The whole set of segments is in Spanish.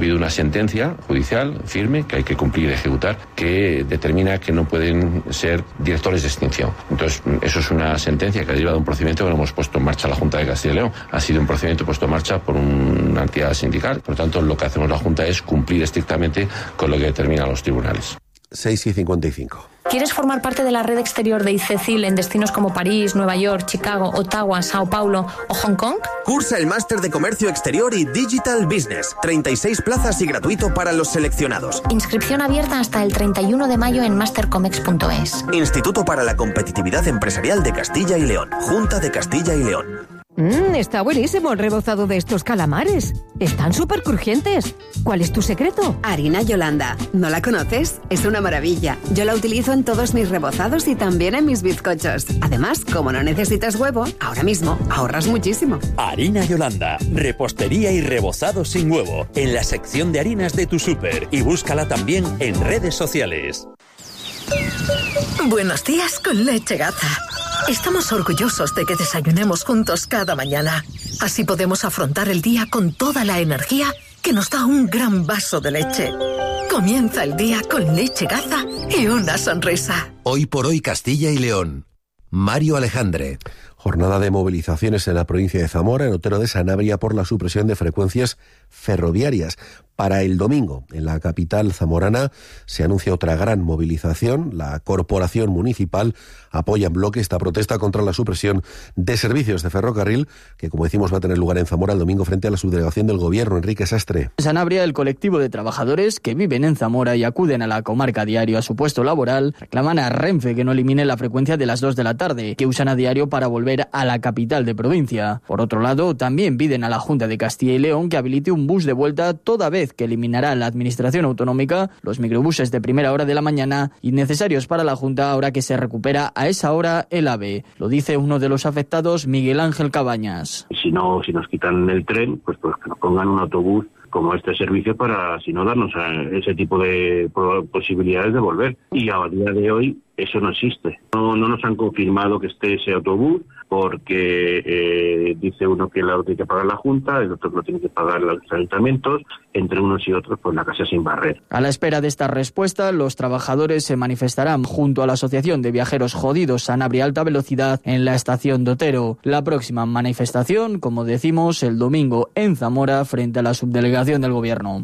Ha habido una sentencia judicial firme que hay que cumplir y ejecutar que determina que no pueden ser directores de extinción. Entonces, eso es una sentencia que ha derivado de un procedimiento que no hemos puesto en marcha la Junta de Castilla y León. Ha sido un procedimiento puesto en marcha por una entidad sindical. Por lo tanto, lo que hacemos la Junta es cumplir estrictamente con lo que determinan los tribunales. 6:55. ¿Quieres formar parte de la red exterior de ICECIL en destinos como París, Nueva York, Chicago, Ottawa, Sao Paulo o Hong Kong? Cursa el Máster de Comercio Exterior y Digital Business. 36 plazas y gratuito para los seleccionados. Inscripción abierta hasta el 31 de mayo en mastercomex.es. Instituto para la Competitividad Empresarial de Castilla y León. Junta de Castilla y León. Está buenísimo el rebozado de estos calamares. Están súper crujientes. ¿Cuál es tu secreto? Harina Yolanda. ¿No la conoces? Es una maravilla. Yo la utilizo en todos mis rebozados y también en mis bizcochos. Además, como no necesitas huevo, ahora mismo ahorras muchísimo. Harina Yolanda. Repostería y rebozado sin huevo. En la sección de harinas de tu súper. Y búscala también en redes sociales. Buenos días con Leche Gaza. Estamos orgullosos de que desayunemos juntos cada mañana. Así podemos afrontar el día con toda la energía que nos da un gran vaso de leche. Comienza el día con Leche Gaza y una sonrisa. Hoy por hoy Castilla y León. Mario Alejandre. Jornada de movilizaciones en la provincia de Zamora, en Otero de Sanabria, por la supresión de frecuencias ferroviarias. Para el domingo, en la capital zamorana, se anuncia otra gran movilización. La Corporación Municipal apoya en bloque esta protesta contra la supresión de servicios de ferrocarril, que, como decimos, va a tener lugar en Zamora el domingo frente a la subdelegación del Gobierno. Enrique Sastre. En Sanabria, el colectivo de trabajadores que viven en Zamora y acuden a la comarca diario a su puesto laboral reclaman a Renfe que no elimine la frecuencia de las 2 de la tarde, que usan a diario para volver a la capital de provincia. Por otro lado, también piden a la Junta de Castilla y León que habilite un bus de vuelta toda vez que eliminará la administración autonómica los microbuses de primera hora de la mañana innecesarios para la Junta ahora que se recupera a esa hora el AVE. Lo dice uno de los afectados, Miguel Ángel Cabañas. Si nos quitan el tren, pues que nos pongan un autobús como este servicio para, si no, darnos ese tipo de posibilidades de volver. Y a día de hoy eso no existe. No nos han confirmado que esté ese autobús porque dice uno que lo tiene que pagar la Junta, el otro que lo tiene que pagar los ayuntamientos, entre unos y otros pues la casa sin barrer. A la espera de esta respuesta, los trabajadores se manifestarán junto a la Asociación de Viajeros Jodidos Sanabria Alta Velocidad en la estación de Otero. La próxima manifestación, como decimos, el domingo en Zamora frente a la subdelegación del Gobierno.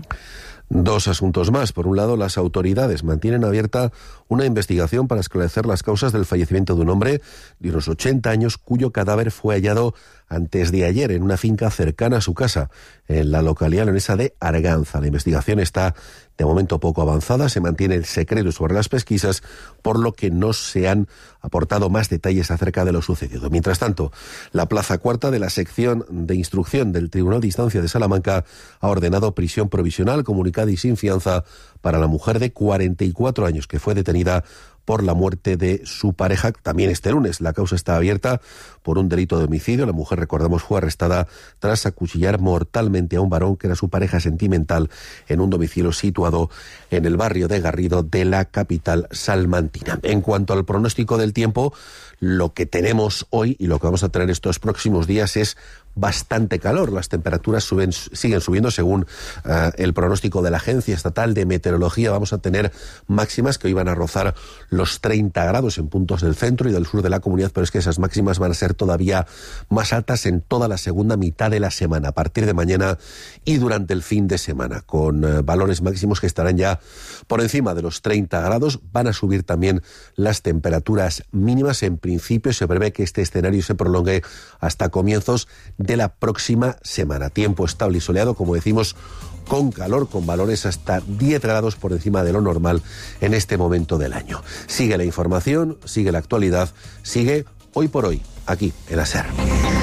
Dos asuntos más. Por un lado, las autoridades mantienen abierta una investigación para esclarecer las causas del fallecimiento de un hombre de unos 80 años cuyo cadáver fue hallado antes de ayer en una finca cercana a su casa, en la localidad leonesa de Arganza. La investigación está de momento poco avanzada, se mantiene el secreto sobre las pesquisas, por lo que no se han aportado más detalles acerca de lo sucedido. Mientras tanto, la plaza cuarta de la sección de instrucción del Tribunal de Instancia de Salamanca ha ordenado prisión provisional, comunicada y sin fianza para la mujer de 44 años que fue detenida por la muerte de su pareja también este lunes. La causa está abierta por un delito de homicidio. La mujer, recordamos, fue arrestada tras acuchillar mortalmente a un varón que era su pareja sentimental en un domicilio situado en el barrio de Garrido de la capital salmantina. En cuanto al pronóstico del tiempo, lo que tenemos hoy y lo que vamos a tener estos próximos días es bastante calor. Las temperaturas siguen subiendo según el pronóstico de la Agencia Estatal de Meteorología. Vamos a tener máximas que hoy van a rozar los 30 grados en puntos del centro y del sur de la comunidad, pero es que esas máximas van a ser todavía más altas en toda la segunda mitad de la semana, a partir de mañana y durante el fin de semana, con valores máximos que estarán ya por encima de los 30 grados. Van a subir también las temperaturas mínimas. En principio se prevé que este escenario se prolongue hasta comienzos de la próxima semana. Tiempo estable y soleado, como decimos, con calor, con valores hasta 10 grados por encima de lo normal en este momento del año. Sigue la información, sigue la actualidad, sigue Hoy por Hoy, aquí en la SER.